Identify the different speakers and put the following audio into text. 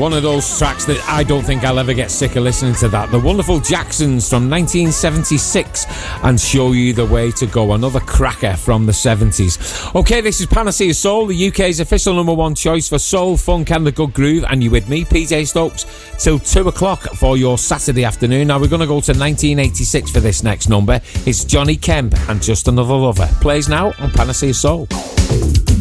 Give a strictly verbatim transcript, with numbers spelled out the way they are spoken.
Speaker 1: One of those tracks that I don't think I'll ever get sick of listening to that. The Wonderful Jacksons from nineteen seventy-six and Show You the Way to Go. Another cracker from the seventies. Okay, this is Panacea Soul, the U K's official number one choice for soul, funk and the good groove. And you with me, P J Stokes, till two o'clock for your Saturday afternoon. Now we're going to go to nineteen eighty-six for this next number. It's Johnny Kemp and Just Another Lover. Plays now on Panacea Soul.